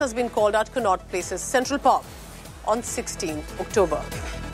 has been called at Connaught Place's Central Park on 16 October.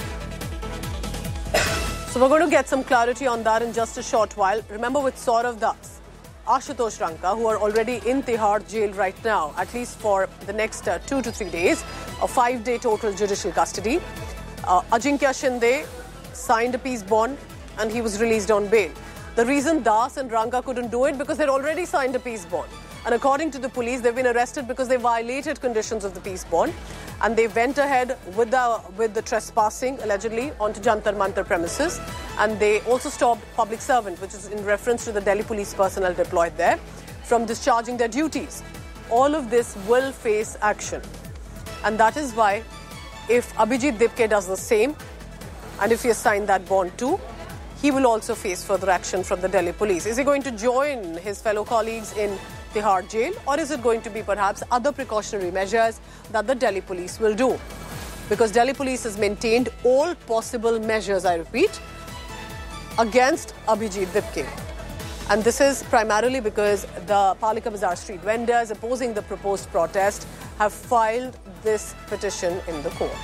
So we're going to get some clarity on that in just a short while. Remember, with Saurav Das, Ashutosh Ranka, who are already in Tihar jail right now, at least for the next 2 to 3 days, a 5-day total judicial custody. Ajinkya Shinde signed a peace bond and he was released on bail. The reason Das and Ranka couldn't do it because they'd already signed a peace bond. And according to the police, they've been arrested because they violated conditions of the peace bond. And they went ahead with the trespassing, allegedly, onto Jantar Mantar premises. And they also stopped public servant, which is in reference to the Delhi police personnel deployed there, from discharging their duties. All of this will face action. And that is why, if Abhijit Dipke does the same, and if he has signed that bond too, he will also face further action from the Delhi police. Is he going to join his fellow colleagues in Tihar jail, or is it going to be perhaps other precautionary measures that the Delhi police will do? Because Delhi police has maintained all possible measures, I repeat, against Abhijit Dipke. And this is primarily because the Palika Bazaar street vendors opposing the proposed protest have filed this petition in the court.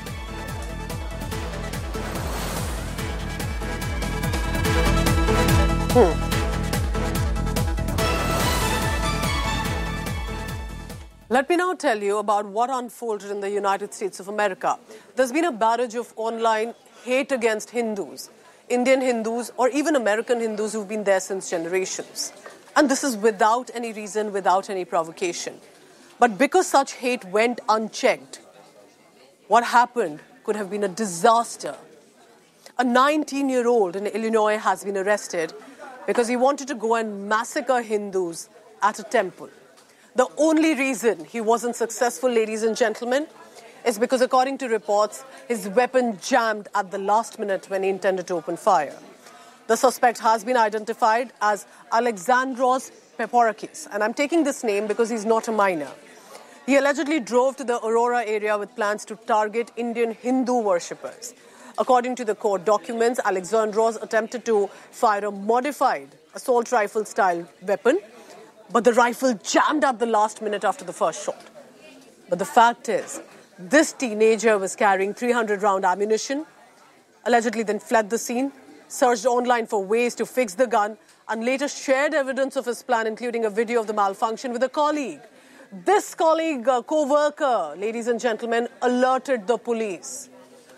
Let me now tell you about what unfolded in the United States of America. There's been a barrage of online hate against Hindus, Indian Hindus, or even American Hindus who've been there since generations. And this is without any reason, without any provocation. But because such hate went unchecked, what happened could have been a disaster. A 19-year-old in Illinois has been arrested because he wanted to go and massacre Hindus at a temple. The only reason he wasn't successful, ladies and gentlemen, is because, according to reports, his weapon jammed at the last minute when he intended to open fire. The suspect has been identified as Alexandros Peporakis, and I'm taking this name because he's not a minor. He allegedly drove to the Aurora area with plans to target Indian Hindu worshippers. According to the court documents, Alexandros attempted to fire a modified assault rifle-style weapon, but the rifle jammed at the last minute after the first shot. But the fact is, this teenager was carrying 300-round ammunition, allegedly then fled the scene, searched online for ways to fix the gun, and later shared evidence of his plan, including a video of the malfunction with a colleague. This colleague, co-worker, ladies and gentlemen, alerted the police.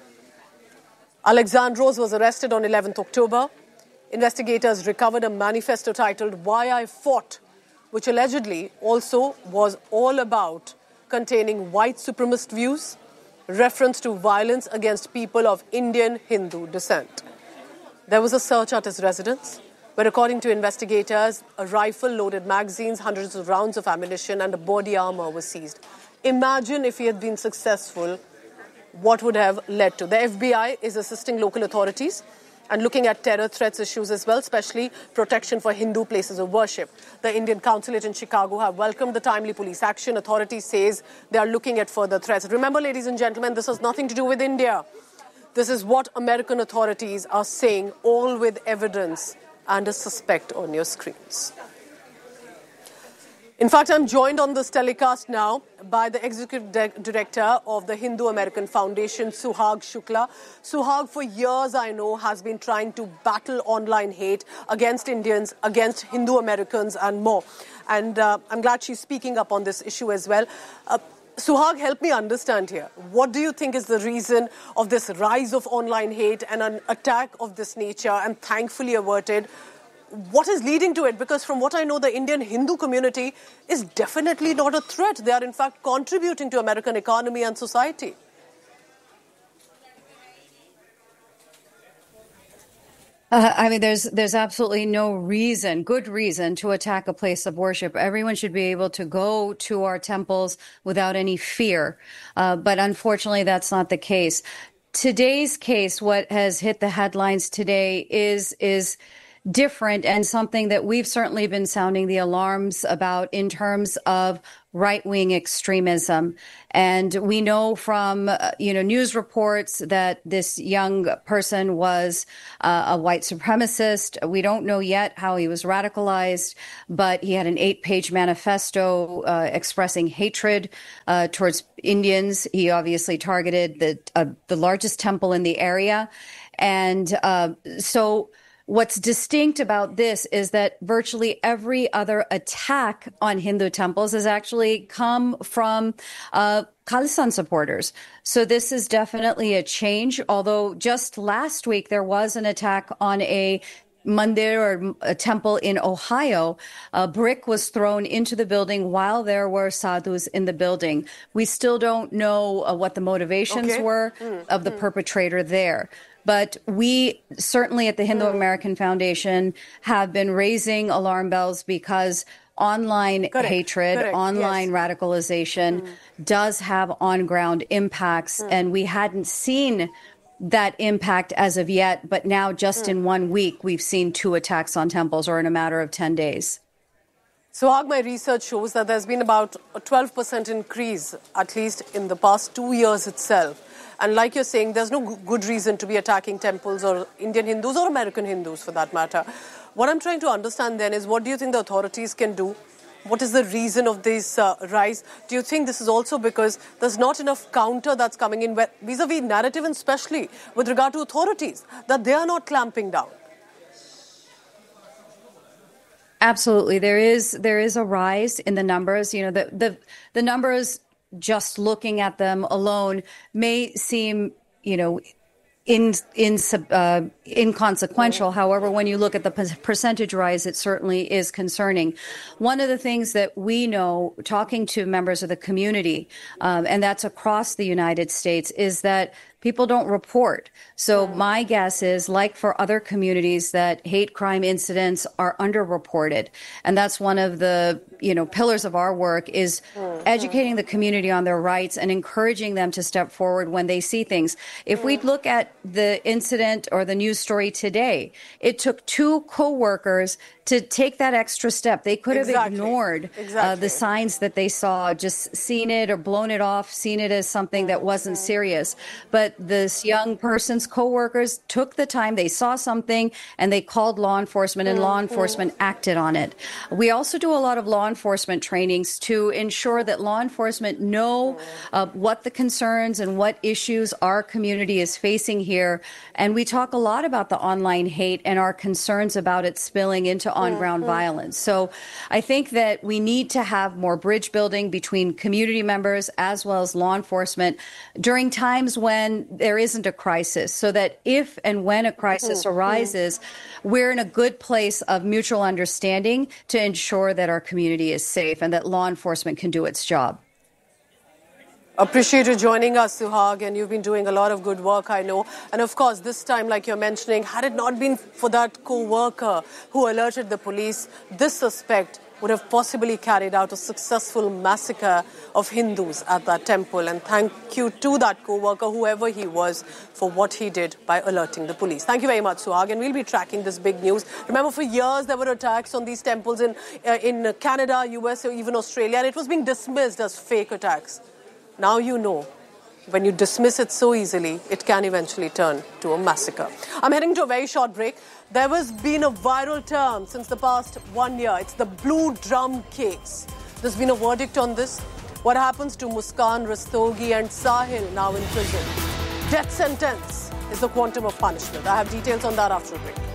Alexandros was arrested on 11th October. Investigators recovered a manifesto titled "Why I Fought," which allegedly also was all about containing white supremacist views, reference to violence against people of Indian Hindu descent. There was a search at his residence, where, according to investigators, a rifle, loaded magazines, hundreds of rounds of ammunition, and a body armor was seized. Imagine if he had been successful, what would have led to. The FBI is assisting local authorities and looking at terror threats issues as well, especially protection for Hindu places of worship. The Indian consulate in Chicago have welcomed the timely police action. Authorities says they are looking at further threats. Remember, ladies and gentlemen, this has nothing to do with India. This is what American authorities are saying, all with evidence and a suspect on your screens. In fact, I'm joined on this telecast now by the Executive Director of the Hindu American Foundation, Suhag Shukla. Suhag, for years, I know, has been trying to battle online hate against Indians, against Hindu Americans and more. And I'm glad she's speaking up on this issue as well. Suhag, help me understand here. What do you think is the reason of this rise of online hate and an attack of this nature, and thankfully averted? What is leading to it? Because from what I know, the Indian Hindu community is definitely not a threat. They are, in fact, contributing to American economy and society. There's absolutely no reason, good reason, to attack a place of worship. Everyone should be able to go to our temples without any fear. But unfortunately, that's not the case. Today's case, what has hit the headlines today is different, and something that we've certainly been sounding the alarms about in terms of right-wing extremism. And we know from, news reports that this young person was a white supremacist. We don't know yet how he was radicalized, but he had an 8-page manifesto expressing hatred towards Indians. He obviously targeted the largest temple in the area. And so what's distinct about this is that virtually every other attack on Hindu temples has actually come from Khalistan supporters. So this is definitely a change, although just last week there was an attack on a mandir or a temple in Ohio. A brick was thrown into the building while there were sadhus in the building. We still don't know what the motivations were of the perpetrator there. But we certainly at the Hindu American Foundation have been raising alarm bells because online hatred, online radicalization does have on-ground impacts. And we hadn't seen that impact as of yet. But now just in 1 week, we've seen 2 attacks on temples or in a matter of 10 days. So, my research shows that there's been about a 12% increase, at least in the past 2 years itself. And like you're saying, there's no good reason to be attacking temples or Indian Hindus or American Hindus for that matter. What I'm trying to understand then is what do you think the authorities can do? What is the reason of this rise? Do you think this is also because there's not enough counter that's coming in vis-a-vis narrative, and especially with regard to authorities, that they are not clamping down? Absolutely. There is a rise in the numbers. You know, the numbers, just looking at them alone, may seem, inconsequential. However, when you look at the percentage rise, it certainly is concerning. One of the things that we know, talking to members of the community, and that's across the United States, is that people don't report. So my guess is, like for other communities, that hate crime incidents are underreported. And that's one of the, pillars of our work, is educating the community on their rights and encouraging them to step forward when they see things. If we look at the incident or the news story today, it took 2 co-workers to take that extra step. They could have ignored the signs that they saw, just seen it or blown it off, seen it as something that wasn't serious. But this young person's co-workers took the time, they saw something, and they called law enforcement, and law enforcement acted on it. We also do a lot of law enforcement trainings to ensure that law enforcement know what the concerns and what issues our community is facing here. And we talk a lot about the online hate and our concerns about it spilling into on-ground violence. So I think that we need to have more bridge building between community members as well as law enforcement during times when there isn't a crisis, so that if and when a crisis arises, we're in a good place of mutual understanding to ensure that our community is safe and that law enforcement can do its job. Appreciate you joining us, Suhag, and you've been doing a lot of good work, I know. And of course, this time, like you're mentioning, had it not been for that co-worker who alerted the police, this suspect would have possibly carried out a successful massacre of Hindus at that temple. And thank you to that co-worker, whoever he was, for what he did by alerting the police. Thank you very much, Suhag, and we'll be tracking this big news. Remember, for years there were attacks on these temples in Canada, US, or even Australia, and it was being dismissed as fake attacks. Now you know, when you dismiss it so easily, it can eventually turn to a massacre. I'm heading to a very short break. There has been a viral term since the past 1 year. It's the Blue Drum case. There's been a verdict on this. What happens to Muskan, Rastogi and Sahil now in prison? Death sentence is the quantum of punishment. I have details on that after a break.